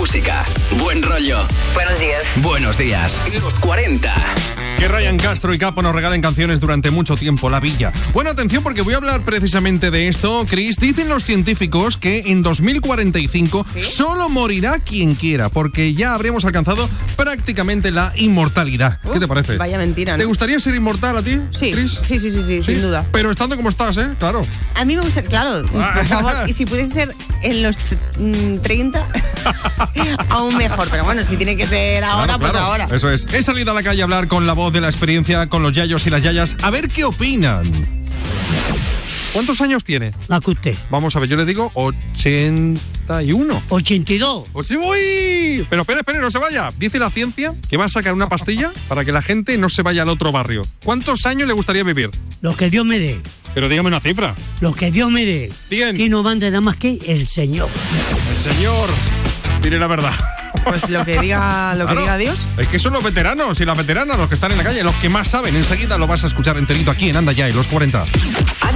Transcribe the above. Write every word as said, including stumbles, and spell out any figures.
música, buen rollo. Buenos días. Buenos días. Los cuarenta. Que Ryan Castro y Capo nos regalen canciones durante mucho tiempo, La Villa. Bueno, atención porque voy a hablar precisamente de esto, Chris. Dicen los científicos que en dos mil cuarenta y cinco ¿sí? solo morirá quien quiera, porque ya habremos alcanzado prácticamente la inmortalidad. Uf, ¿qué te parece? Vaya mentira, ¿no? ¿Te gustaría ser inmortal a ti, sí, Chris? Sí, sí, sí, sí, sí, sin duda. Pero estando como estás, ¿eh? Claro. A mí me gusta, claro, por favor. Y si pudiese ser en los mmm, treinta, aún mejor. Pero bueno, si tiene que ser ahora, claro, pues claro. ahora. Eso es. He salido a la calle a hablar con la voz de la experiencia, con los yayos y las yayas, a ver qué opinan. ¿Cuántos años tiene? La que usted. Vamos a ver, yo le digo ochenta y uno. ochenta y dos. ¡Uy! Pero espere, espere, no se vaya. Dice la ciencia que va a sacar una pastilla para que la gente no se vaya al otro barrio. ¿Cuántos años le gustaría vivir? Lo que Dios me dé. Pero dígame una cifra. Lo que Dios me dé. Bien. Y no mande nada más que el Señor. El Señor. Dile la verdad. Pues lo que diga, lo claro, que diga Dios. Es que son los veteranos y las veteranas los que están en la calle, los que más saben. Enseguida lo vas a escuchar enterito aquí en Anda Ya, en los cuarenta.